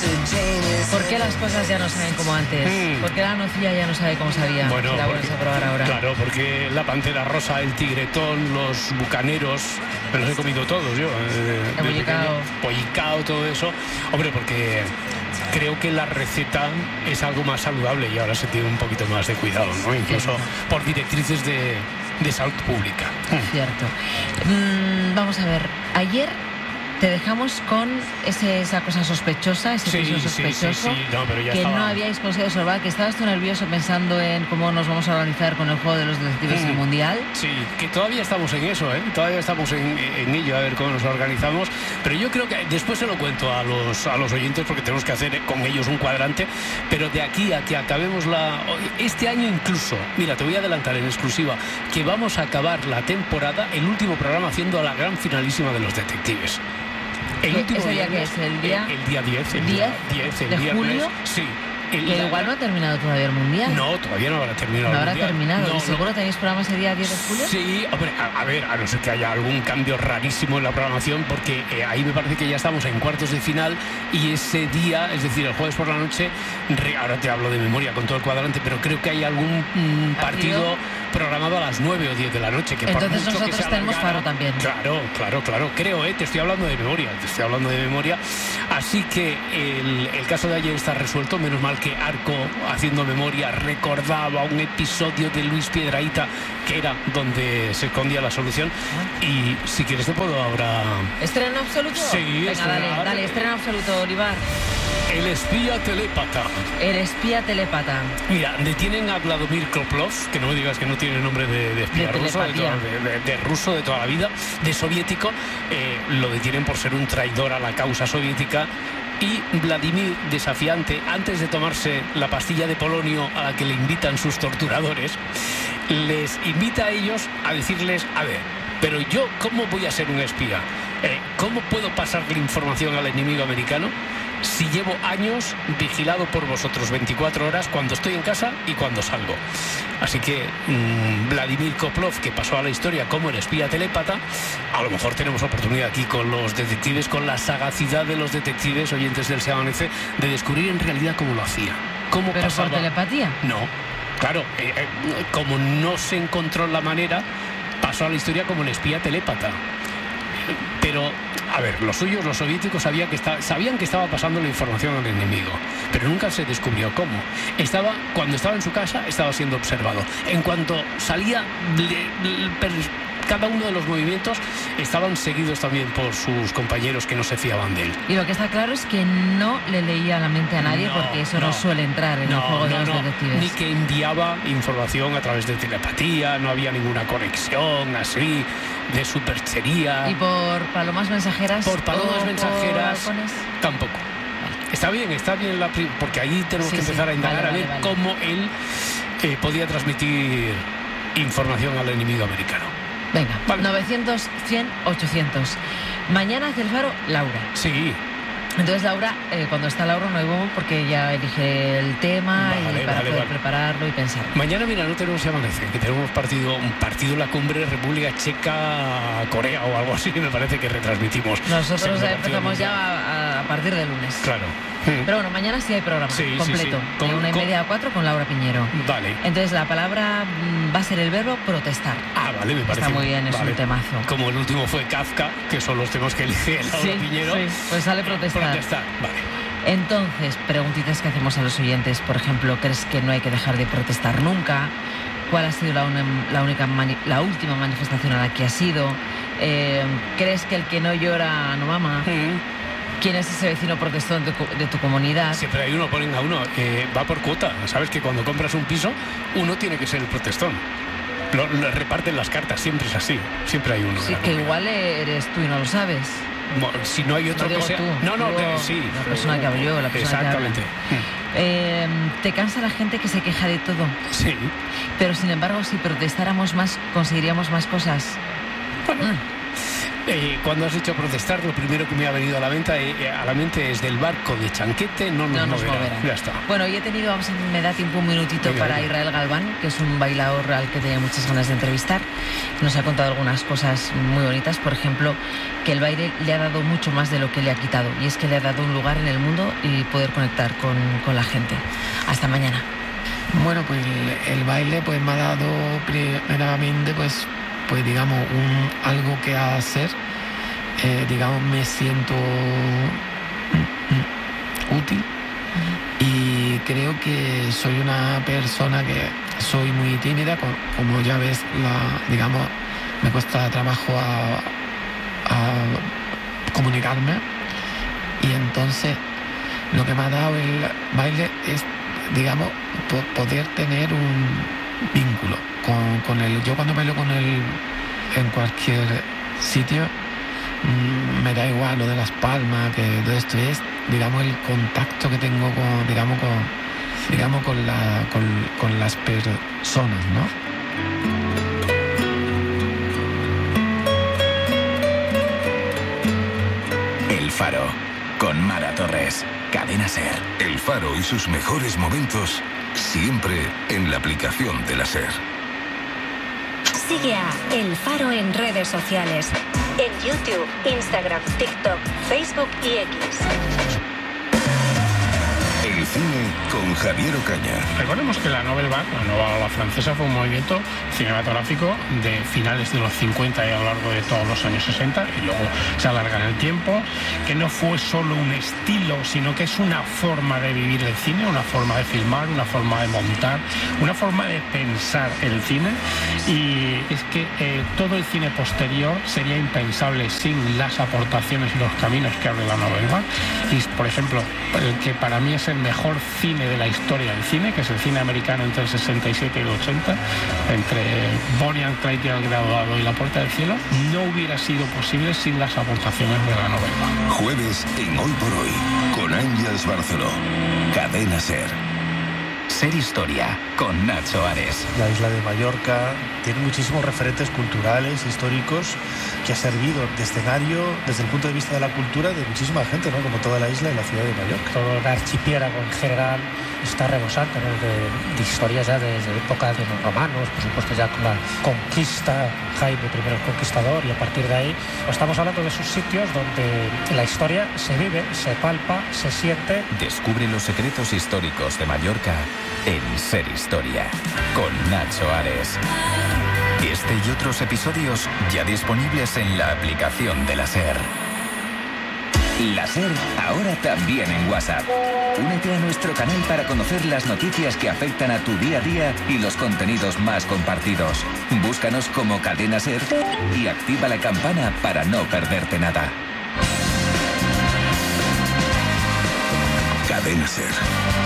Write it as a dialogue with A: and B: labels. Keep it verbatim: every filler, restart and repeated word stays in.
A: ¿Por qué las cosas ya no saben como antes?
B: Mm.
A: ¿Por qué la nocilla ya no sabe cómo sabía?
B: Bueno,
A: la vuelves a probar ahora.
B: Claro, porque la pantera rosa, el tigretón, los bucaneros, me los he comido todos yo. Eh,
A: El pollicao.
B: Pollicao, todo eso. Hombre, porque creo que la receta es algo más saludable y ahora se tiene un poquito más de cuidado, ¿no? Incluso sí. por directrices de, de salud pública.
A: Es cierto. Mm, vamos a ver, ayer te dejamos con ese, esa cosa sospechosa, ese
B: sí,
A: piso sospechoso,
B: sí, sí, sí. No, pero ya
A: que
B: estaba...
A: no habíais conseguido salvar, que estabas tú nervioso pensando en cómo nos vamos a organizar con el juego de los detectives
B: mm.
A: y el mundial.
B: Sí, que todavía estamos en eso, ¿eh? Todavía estamos en, en ello, a ver cómo nos organizamos. Pero yo creo que después se lo cuento a los, a los oyentes porque tenemos que hacer con ellos un cuadrante. Pero de aquí a que acabemos la... Este año incluso, mira, te voy a adelantar en exclusiva, que vamos a acabar la temporada, el último programa haciendo a la gran finalísima de los detectives. El último
A: ¿Ese día qué es? ¿El día?
B: El, el día diez. El día diez, el
A: de
B: viernes.
A: julio.
B: Sí. El,
A: que
B: la,
A: igual no ha terminado todavía el mundial.
B: No, todavía no habrá terminado.
A: No
B: el
A: habrá
B: mundial.
A: terminado.
B: No,
A: ¿Y seguro
B: no.
A: tenéis programa ese día diez de julio?
B: Sí, hombre, a, a ver, a no ser que haya algún cambio rarísimo en la programación, porque eh, ahí me parece que ya estamos en cuartos de final y ese día, es decir, el jueves por la noche, re, ahora te hablo de memoria con todo el cuadrante, pero creo que hay algún mm, partido programado a las nueve o diez de la noche. Que
A: entonces
B: por mucho
A: nosotros
B: que se
A: tenemos
B: alargara,
A: faro también.
B: Claro, claro, claro, creo, eh, te estoy hablando de memoria, te estoy hablando de memoria. Así que el, el caso de ayer está resuelto, menos mal que Arco, haciendo memoria, recordaba un episodio de Luis Piedrahita que era donde se escondía la solución. Ah. Y si quieres te puedo ahora...
A: ¿Estreno absoluto?
B: Sí,
A: venga, dale, dale, estreno absoluto, Olivar.
B: El espía telépata.
A: El espía telépata.
B: Mira, detienen a Vladimir Koplov, que no me digas que no tiene nombre de, de espía
A: de
B: ruso, de, toda, de, de, de ruso de toda la vida, de soviético. Eh, lo detienen por ser un traidor a la causa soviética. Y Vladimir, desafiante, antes de tomarse la pastilla de polonio a la que le invitan sus torturadores, les invita a ellos a decirles, a ver, pero yo, ¿cómo voy a ser un espía? Eh, ¿Cómo puedo pasarle información al enemigo americano si llevo años vigilado por vosotros veinticuatro horas cuando estoy en casa y cuando salgo? Así que mmm, Vladimir Koplov, que pasó a la historia como el espía telépata, a lo mejor tenemos oportunidad aquí con los detectives, con la sagacidad de los detectives, oyentes del Se Amanece, de descubrir en realidad cómo lo hacía. Cómo
A: ¿Pero
B: pasaba...
A: por telepatía?
B: No, claro, eh, eh, como no se encontró la manera, pasó a la historia como el espía telépata. Pero, a ver, los suyos, los soviéticos, sabían que, está, sabían que estaba pasando la información al enemigo, pero nunca se descubrió cómo. Estaba, cuando estaba en su casa, estaba siendo observado. En cuanto salía, le, le, cada uno de los movimientos estaban seguidos también por sus compañeros que no se fiaban de él.
A: Y lo que está claro es que no le leía la mente a nadie, no, porque eso no, no suele entrar en no, el juego no, de los no, detectives.
B: Ni que enviaba información a través de telepatía, no había ninguna conexión así de superchería.
A: ¿Y por palomas mensajeras?
B: Por palomas mensajeras
A: por
B: tampoco. Está bien, está bien, la porque ahí tenemos sí, que empezar sí. a indagar vale, a ver vale, vale. cómo él eh, podía transmitir información al enemigo americano.
A: Venga, vale. novecientos, cien, ochocientos. Mañana hace el faro Laura.
B: Sí.
A: Entonces Laura, eh, cuando está Laura no hay bombo porque ella elige el tema vale, y para vale, poder vale. prepararlo y pensar.
B: Mañana, mira, no tenemos Se Amanece, que tenemos partido, un partido en la cumbre República Checa, Corea o algo así, me parece que retransmitimos.
A: Nosotros empezamos ya a, a partir del lunes.
B: Claro.
A: Pero bueno, mañana sí hay programa
B: sí,
A: completo,
B: sí, sí. Con,
A: de una y
B: con...
A: media a cuatro con Laura Piñero.
B: Vale.
A: Entonces la palabra va a ser el verbo protestar.
B: Ah, vale, me parece.
A: Está muy bien, es
B: vale.
A: un temazo.
B: Como el último fue Kafka, que son los temas que elige Laura
A: sí,
B: Piñero.
A: Sí, pues sale protestar.
B: Protestar, vale.
A: Entonces, preguntitas que hacemos a los oyentes, por ejemplo, ¿crees que no hay que dejar de protestar nunca? ¿Cuál ha sido la, una, la, única mani la última manifestación a la que has ido? Eh, ¿Crees que el que no llora no mama?
B: Mm.
A: ¿Quién es ese vecino protestón de, de tu comunidad?
B: Siempre hay uno, ponen a uno, eh, va por cuota. Sabes que cuando compras un piso, uno tiene que ser el protestón. Lo, lo reparten las cartas, siempre es así. Siempre hay uno.
A: Sí, que igual eres tú y no lo sabes.
B: Si no hay otro
A: no
B: que sea...
A: Tú,
B: no, no,
A: tú,
B: que sí.
A: La persona que hablo yo, la persona
B: Exactamente.
A: que habla. Eh, ¿Te cansa la gente que se queja de todo?
B: Sí.
A: Pero sin embargo, si protestáramos más, conseguiríamos más cosas.
B: Bueno.
A: Mm.
B: Eh, cuando has dicho protestar, lo primero que me ha venido a la, venta, eh, a la mente es del barco de Chanquete, no nos,
A: no nos
B: moverá.
A: moverá.
B: Ya está.
A: Bueno, y he tenido, vamos, me da tiempo un minutito
B: Venga,
A: para
B: venga.
A: Israel Galván, que es un bailador al que tenía muchas ganas de entrevistar. Nos ha contado algunas cosas muy bonitas, por ejemplo, que el baile le ha dado mucho más de lo que le ha quitado, y es que le ha dado un lugar en el mundo y poder conectar con, con la gente. Hasta mañana.
C: Bueno, pues el, el baile pues me ha dado primeramente pues, pues digamos un, algo que hacer, eh, digamos me siento útil y creo que soy una persona que soy muy tímida, como ya ves, la, digamos me cuesta trabajo a, a comunicarme, y entonces lo que me ha dado el baile es, digamos, po- poder tener un vínculo con, con él. Yo cuando bailo con él en cualquier sitio, mmm, me da igual lo de las palmas, que todo esto es, digamos, el contacto que tengo con, digamos, con, digamos, con, la, con, con las personas, ¿no?
D: El Faro, con Mara Torres. Cadena SER.
E: El Faro y sus mejores momentos siempre en la aplicación de la SER.
F: Sigue a El Faro en redes sociales. En YouTube, Instagram, TikTok, Facebook y X.
E: El cine con Javier Ocaña.
G: Recordemos que la Nouvelle Vague, la nueva ola francesa, fue un movimiento cinematográfico de finales de los cincuenta y a lo largo de todos los años sesenta, y luego se alarga en el tiempo, que no fue solo un estilo, sino que es una forma de vivir el cine, una forma de filmar, una forma de montar, una forma de pensar el cine, y es que eh, todo el cine posterior sería impensable sin las aportaciones y los caminos que abre la Nouvelle Vague. Y, por ejemplo, el que para mí es el mejor cine de la historia del cine, que es el cine americano entre el sesenta y siete y el ochenta, entre Bonnie and Clyde y El Graduado y La Puerta del Cielo, no hubiera sido posible sin las aportaciones de la novela.
E: Jueves en Hoy por Hoy, con Ángels Barceló. Cadena SER.
D: SER Historia, con Nacho Ares.
H: La isla de Mallorca tiene muchísimos referentes culturales, históricos, que ha servido de escenario desde el punto de vista de la cultura de muchísima gente, ¿no? Como toda la isla y la ciudad de Mallorca.
I: Todo el archipiélago en general está rebosante, ¿no? de, de historias ya desde época de los romanos, por supuesto ya con la conquista, Jaime primero el Conquistador, y a partir de ahí pues estamos hablando de esos sitios donde la historia se vive, se palpa, se siente.
D: Descubre los secretos históricos de Mallorca en SER Historia, con Nacho Ares. Este y otros episodios ya disponibles en la aplicación de la SER. La SER, ahora también en WhatsApp. Únete a nuestro canal para conocer las noticias que afectan a tu día a día y los contenidos más compartidos. Búscanos como Cadena SER y activa la campana para no perderte nada.
E: Cadena SER.